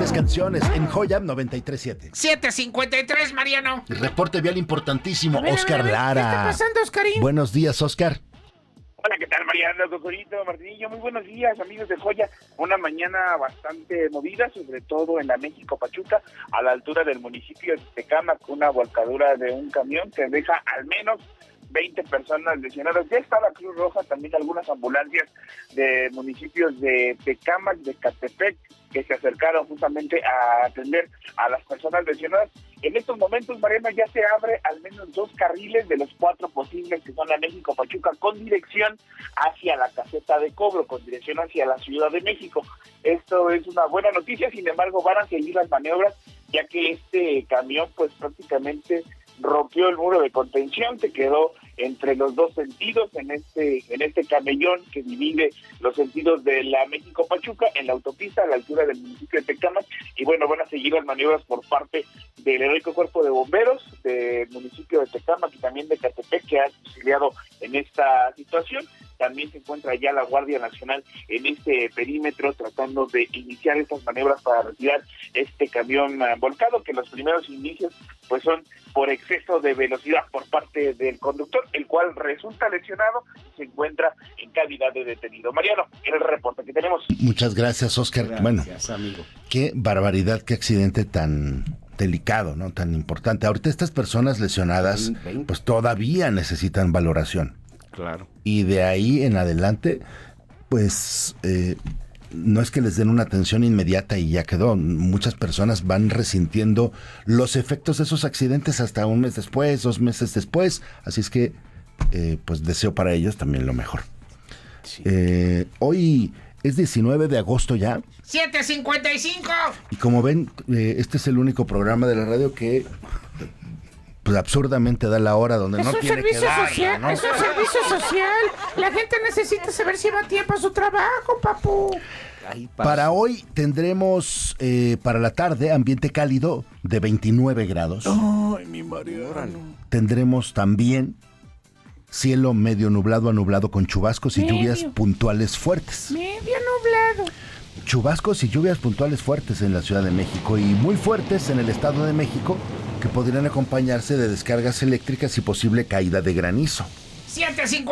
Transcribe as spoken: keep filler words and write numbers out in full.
mejores canciones en Joya noventa y tres punto siete. siete cincuenta y tres, Mariano. Reporte vial importantísimo, A ver, a Oscar ver, a ver, Lara. ¿qué está pasando, Oscarín? Buenos días, Oscar. Hola, ¿qué tal, Mariano, Cocorito, Martinillo? Muy buenos días, amigos de Joya. Una mañana bastante movida, sobre todo en la México Pachuca, a la altura del municipio de Tecámac, una volcadura de un camión que deja al menos veinte personas lesionadas. Ya está la Cruz Roja, también algunas ambulancias de municipios de Tecámac, de Catepec, que se acercaron justamente a atender a las personas lesionadas. En estos momentos, Mariana, ya se abre al menos dos carriles de los cuatro posibles que son la México Pachuca con dirección hacia la caseta de cobro, con dirección hacia la Ciudad de México. Esto es una buena noticia, sin embargo van a seguir las maniobras, ya que este camión pues prácticamente rompió el muro de contención, se quedó entre los dos sentidos en este en este camellón que divide los sentidos de la México Pachuca en la autopista a la altura del municipio de Tecámac. Y bueno, van a seguir las maniobras por parte del heroico cuerpo de bomberos del municipio de Tecámac y también de Catepec, que han auxiliado en esta situación. También se encuentra ya la Guardia Nacional en este perímetro tratando de iniciar estas maniobras para retirar este camión uh, volcado, que los primeros indicios pues son por exceso de velocidad por parte del conductor, el cual resulta lesionado y se encuentra en calidad de detenido. Mariano, era el reporte que tenemos. Muchas gracias, Oscar. Gracias, bueno, amigo. Qué barbaridad, qué accidente tan delicado, ¿no? Tan importante. Ahorita estas personas lesionadas pues todavía necesitan valoración. Claro. Y de ahí en adelante, pues eh, no es que les den una atención inmediata y ya quedó. Muchas personas van resintiendo los efectos de esos accidentes hasta un mes después, dos meses después. Así es que, eh, pues deseo para ellos también lo mejor. Sí. Eh, hoy es diecinueve de agosto ya. siete cincuenta y cinco. Y como ven, eh, este es el único programa de la radio que pues absurdamente da la hora donde es no un tiene servicio que dar, social, ¿no? es un servicio social. La gente necesita saber si va a tiempo a su trabajo, papu. Para hoy tendremos eh, para la tarde ambiente cálido de veintinueve grados. Ay, mi Mariano. Tendremos también cielo medio nublado a nublado con chubascos y Medio. lluvias puntuales fuertes. Medio nublado. Chubascos y lluvias puntuales fuertes en la Ciudad de México y muy fuertes en el Estado de México, que podrían acompañarse de descargas eléctricas y posible caída de granizo. siete cincuenta